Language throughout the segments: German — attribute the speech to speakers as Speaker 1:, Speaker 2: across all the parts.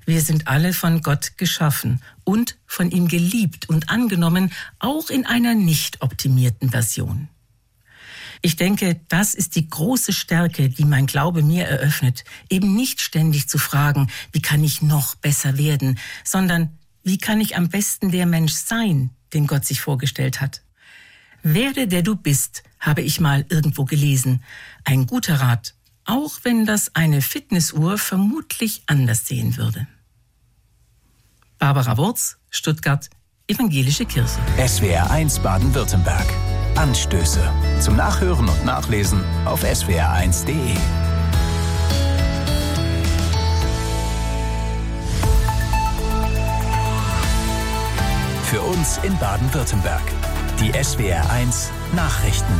Speaker 1: Wir sind alle von Gott geschaffen und von ihm geliebt und angenommen, auch in einer nicht optimierten Version. Ich denke, das ist die große Stärke, die mein Glaube mir eröffnet, eben nicht ständig zu fragen, wie kann ich noch besser werden, sondern wie kann ich am besten der Mensch sein, den Gott sich vorgestellt hat. Werde, der du bist, habe ich mal irgendwo gelesen. Ein guter Rat, auch wenn das eine Fitnessuhr vermutlich anders sehen würde. Barbara Wurz, Stuttgart, Evangelische Kirche.
Speaker 2: SWR1 Baden-Württemberg. Anstöße. Zum Nachhören und Nachlesen auf swr1.de. Für uns in Baden-Württemberg. Die SWR1 Nachrichten.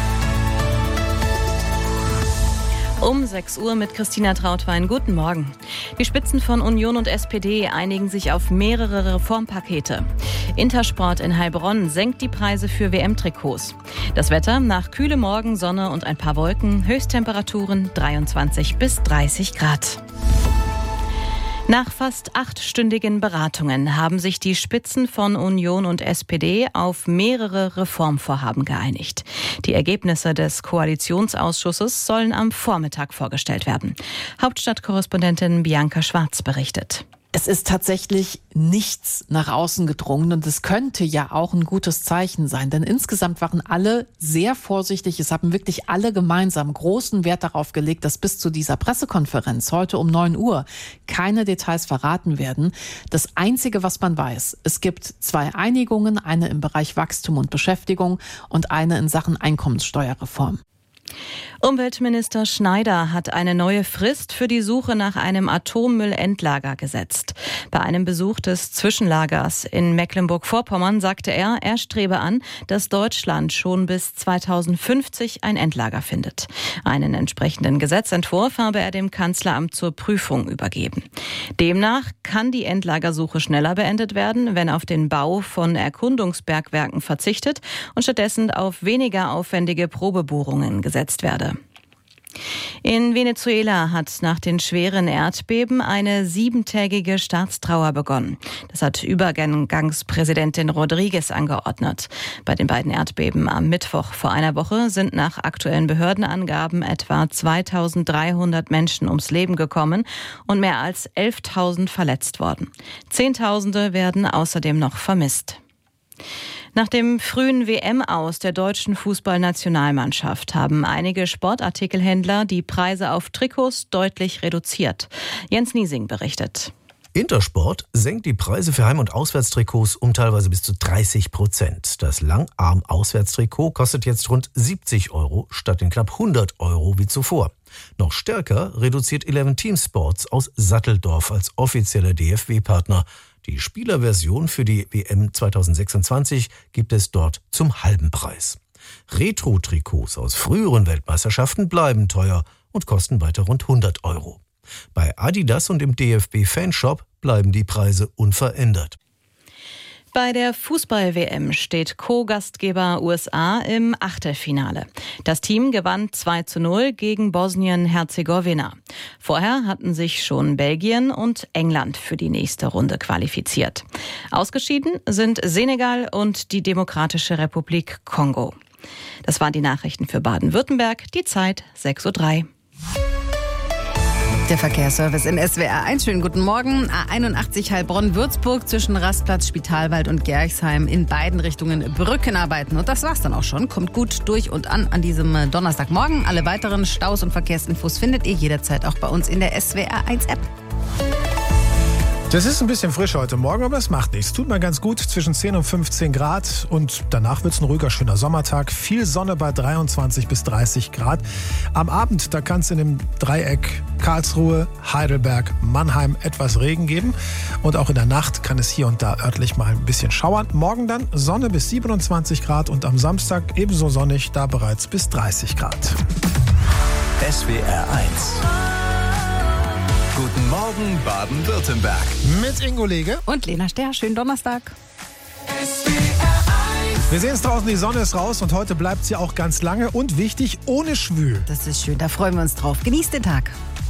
Speaker 3: Um 6 Uhr mit Christina Trautwein. Guten Morgen. Die Spitzen von Union und SPD einigen sich auf mehrere Reformpakete. Intersport in Heilbronn senkt die Preise für WM-Trikots. Das Wetter: nach kühle Morgen, Sonne und ein paar Wolken. Höchsttemperaturen 23 bis 30 Grad. Nach fast 8-stündigen Beratungen haben sich die Spitzen von Union und SPD auf mehrere Reformvorhaben geeinigt. Die Ergebnisse des Koalitionsausschusses sollen am Vormittag vorgestellt werden. Hauptstadtkorrespondentin Bianca Schwarz berichtet.
Speaker 4: Es ist tatsächlich nichts nach außen gedrungen und es könnte ja auch ein gutes Zeichen sein, denn insgesamt waren alle sehr vorsichtig. Es haben wirklich alle gemeinsam großen Wert darauf gelegt, dass bis zu dieser Pressekonferenz heute um 9 Uhr keine Details verraten werden. Das Einzige, was man weiß: es gibt 2 Einigungen, eine im Bereich Wachstum und Beschäftigung und eine in Sachen Einkommenssteuerreform.
Speaker 3: Umweltminister Schneider hat eine neue Frist für die Suche nach einem Atommüllendlager gesetzt. Bei einem Besuch des Zwischenlagers in Mecklenburg-Vorpommern sagte er strebe an, dass Deutschland schon bis 2050 ein Endlager findet. Einen entsprechenden Gesetzentwurf habe er dem Kanzleramt zur Prüfung übergeben. Demnach kann die Endlagersuche schneller beendet werden, wenn auf den Bau von Erkundungsbergwerken verzichtet und stattdessen auf weniger aufwendige Probebohrungen gesetzt werde. In Venezuela hat nach den schweren Erdbeben eine 7-tägige Staatstrauer begonnen. Das hat Übergangspräsidentin Rodriguez angeordnet. Bei den beiden Erdbeben am Mittwoch vor einer Woche sind nach aktuellen Behördenangaben etwa 2.300 Menschen ums Leben gekommen und mehr als 11.000 verletzt worden. Zehntausende werden außerdem noch vermisst. Nach dem frühen WM-Aus der deutschen Fußballnationalmannschaft haben einige Sportartikelhändler die Preise auf Trikots deutlich reduziert. Jens Niesing berichtet.
Speaker 5: Intersport senkt die Preise für Heim- und Auswärtstrikots um teilweise bis zu 30%. Das Langarm-Auswärtstrikot kostet jetzt rund 70 € statt den knapp 100 € wie zuvor. Noch stärker reduziert 11 Team Sports aus Satteldorf als offizieller DFB-Partner. Die Spielerversion für die WM 2026 gibt es dort zum halben Preis. Retro-Trikots aus früheren Weltmeisterschaften bleiben teuer und kosten weiter rund 100 €. Bei Adidas und im DFB-Fanshop bleiben die Preise unverändert.
Speaker 3: Bei der Fußball-WM steht Co-Gastgeber USA im Achtelfinale. Das Team gewann 2:0 gegen Bosnien-Herzegowina. Vorher hatten sich schon Belgien und England für die nächste Runde qualifiziert. Ausgeschieden sind Senegal und die Demokratische Republik Kongo. Das waren die Nachrichten für Baden-Württemberg. Die Zeit 6:03 Uhr.
Speaker 6: Der Verkehrsservice in SWR 1. Schönen guten Morgen. A81 Heilbronn-Würzburg zwischen Rastplatz, Spitalwald und Gerchsheim in beiden Richtungen Brückenarbeiten. Und das war's dann auch schon. Kommt gut durch und an diesem Donnerstagmorgen. Alle weiteren Staus und Verkehrsinfos findet ihr jederzeit auch bei uns in der SWR 1 App.
Speaker 7: Das ist ein bisschen frisch heute Morgen, aber das macht nichts. Tut mal ganz gut, zwischen 10 und 15 Grad und danach wird es ein ruhiger, schöner Sommertag. Viel Sonne bei 23 bis 30 Grad. Am Abend, da kann es in dem Dreieck Karlsruhe, Heidelberg, Mannheim etwas Regen geben. Und auch in der Nacht kann es hier und da örtlich mal ein bisschen schauern. Morgen dann Sonne bis 27 Grad und am Samstag ebenso sonnig, da bereits bis 30 Grad.
Speaker 2: SWR 1. Guten Morgen, Baden-Württemberg.
Speaker 7: Mit Ingo Lege
Speaker 6: und Lena Sterr. Schönen Donnerstag.
Speaker 7: Wir sehen es draußen, die Sonne ist raus und heute bleibt sie auch ganz lange und wichtig, ohne schwül.
Speaker 6: Das ist schön, da freuen wir uns drauf. Genießt den Tag.